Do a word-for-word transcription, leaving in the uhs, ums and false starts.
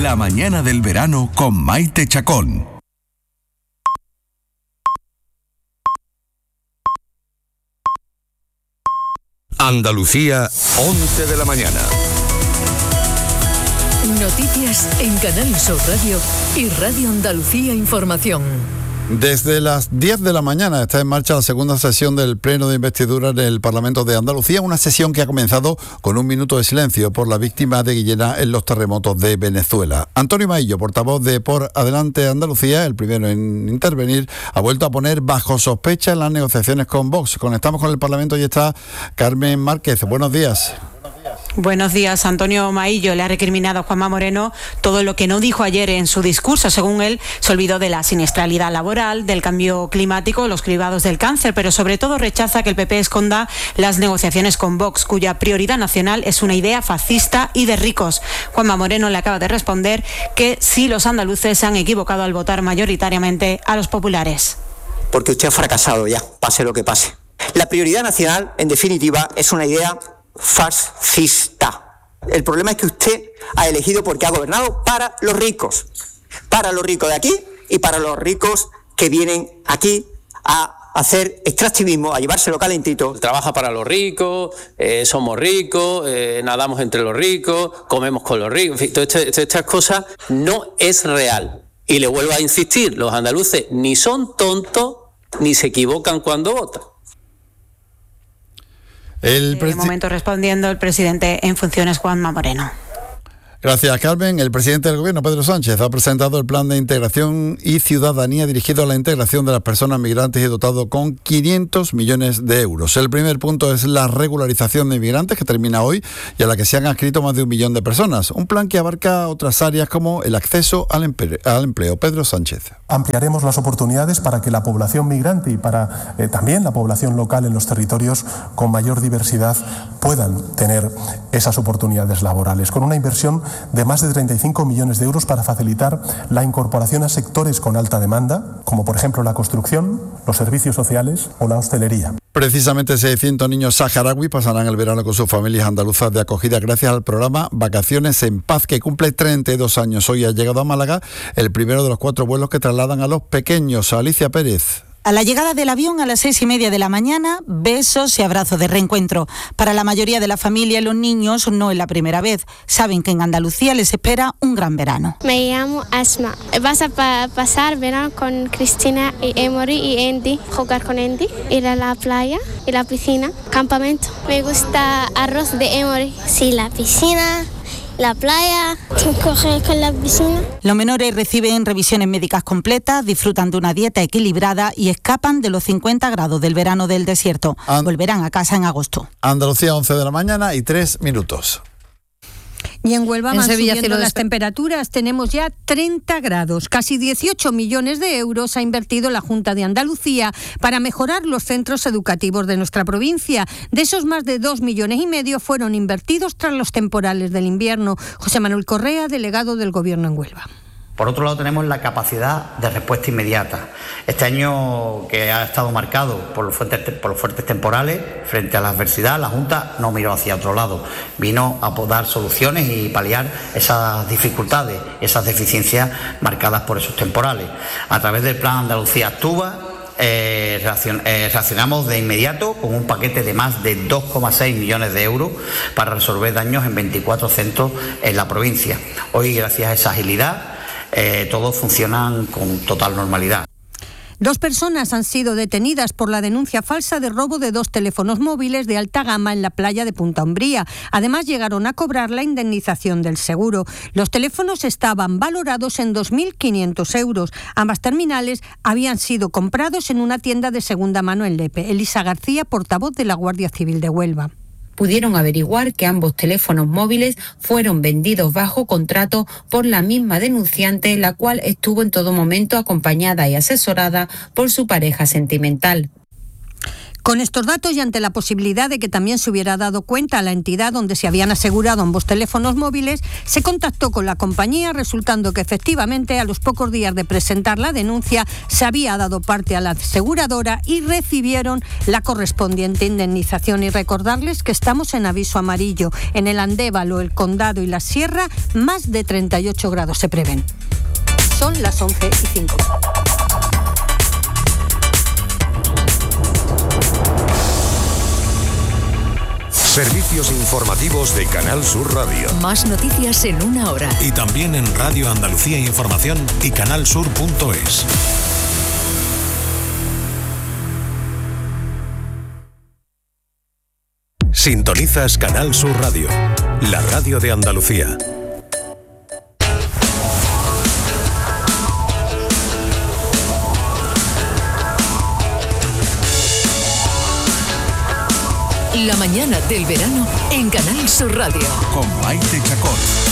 La mañana del verano con Maite Chacón. Andalucía, once de la mañana. Noticias en Canal Sur Radio y Radio Andalucía Información. Desde las diez de la mañana está en marcha la segunda sesión del Pleno de Investidura del Parlamento de Andalucía, una sesión que ha comenzado con un minuto de silencio por la víctima de Guillena en los terremotos de Venezuela. Antonio Maillo, portavoz de Por Adelante Andalucía, el primero en intervenir, ha vuelto a poner bajo sospecha en las negociaciones con Vox. Conectamos con el Parlamento y está Carmen Márquez. Buenos días. Buenos días. Antonio Maillo le ha recriminado a Juanma Moreno todo lo que no dijo ayer en su discurso. Según él, se olvidó de la siniestralidad laboral, del cambio climático, los cribados del cáncer, pero sobre todo rechaza que el P P esconda las negociaciones con Vox, cuya prioridad nacional es una idea fascista y de ricos. Juanma Moreno le acaba de responder que sí, los andaluces se han equivocado al votar mayoritariamente a los populares. Porque usted ha fracasado ya, pase lo que pase. La prioridad nacional, en definitiva, es una idea fascista. El problema es que usted ha elegido porque ha gobernado para los ricos, para los ricos de aquí y para los ricos que vienen aquí a hacer extractivismo, a llevárselo calentito. Trabaja para los ricos, eh, somos ricos, eh, nadamos entre los ricos, comemos con los ricos, en fin, todas estas, estas cosas no es real. Y le vuelvo a insistir, los andaluces ni son tontos ni se equivocan cuando votan. El presi- de momento respondiendo el presidente en funciones, Juanma Moreno. Gracias, Carmen. El presidente del Gobierno, Pedro Sánchez, ha presentado el Plan de Integración y Ciudadanía dirigido a la integración de las personas migrantes y dotado con quinientos millones de euros. El primer punto es la regularización de inmigrantes, que termina hoy y a la que se han adscrito más de un millón de personas. Un plan que abarca otras áreas como el acceso al empleo. Al empleo. Pedro Sánchez. Ampliaremos las oportunidades para que la población migrante y para eh, también la población local en los territorios con mayor diversidad puedan tener esas oportunidades laborales, con una inversión de más de treinta y cinco millones de euros para facilitar la incorporación a sectores con alta demanda, como por ejemplo la construcción, los servicios sociales o la hostelería. Precisamente seiscientos niños saharauis pasarán el verano con sus familias andaluzas de acogida gracias al programa Vacaciones en Paz, que cumple treinta y dos años. Hoy ha llegado a Málaga el primero de los cuatro vuelos que trasladan a los pequeños. Alicia Pérez. A la llegada del avión a las seis y media de la mañana, besos y abrazos de reencuentro. Para la mayoría de la familia, los niños no es la primera vez. Saben que en Andalucía les espera un gran verano. Me llamo Asma. Vas a pa- pasar verano con Cristina y Emory y Andy. Jugar con Andy, ir a la playa y la piscina, campamento. Me gusta arroz de Emory. Sí, la piscina. La playa, coger con la piscina. Los menores reciben revisiones médicas completas, disfrutan de una dieta equilibrada y escapan de los cincuenta grados del verano del desierto. And- Volverán a casa en agosto. Andalucía, once de la mañana y tres minutos. Y en Huelva en van Sevilla, subiendo las de... temperaturas, tenemos ya treinta grados. Casi dieciocho millones de euros ha invertido la Junta de Andalucía para mejorar los centros educativos de nuestra provincia. De esos, más de dos millones y medio fueron invertidos tras los temporales del invierno. José Manuel Correa, delegado del Gobierno en Huelva. Por otro lado, tenemos la capacidad de respuesta inmediata. Este año, que ha estado marcado por los fuertes, por los fuertes temporales, frente a la adversidad, la Junta no miró hacia otro lado. Vino a dar soluciones y paliar esas dificultades, esas deficiencias marcadas por esos temporales. A través del Plan Andalucía Actúa, eh, reaccion, eh, reaccionamos de inmediato con un paquete de más de dos coma seis millones de euros para resolver daños en veinticuatro centros en la provincia. Hoy, gracias a esa agilidad, Eh, todos funcionan con total normalidad. Dos personas han sido detenidas por la denuncia falsa de robo de dos teléfonos móviles de alta gama en la playa de Punta Umbría. Además, llegaron a cobrar la indemnización del seguro. Los teléfonos estaban valorados en dos mil quinientos euros. Ambas terminales habían sido comprados en una tienda de segunda mano en Lepe. Elisa García, portavoz de la Guardia Civil de Huelva. Pudieron averiguar que ambos teléfonos móviles fueron vendidos bajo contrato por la misma denunciante, la cual estuvo en todo momento acompañada y asesorada por su pareja sentimental. Con estos datos y ante la posibilidad de que también se hubiera dado cuenta a la entidad donde se habían asegurado ambos teléfonos móviles, se contactó con la compañía, resultando que efectivamente a los pocos días de presentar la denuncia se había dado parte a la aseguradora y recibieron la correspondiente indemnización. Y recordarles que estamos en aviso amarillo. En el Andévalo, el Condado y la Sierra, más de treinta y ocho grados se prevén. Son las once y cinco. Servicios informativos de Canal Sur Radio. Más noticias en una hora. Y también en Radio Andalucía Información y canal sur punto es. Sintonizas Canal Sur Radio, la radio de Andalucía. La mañana del verano en Canal Sur Radio. Con Maite Chacón.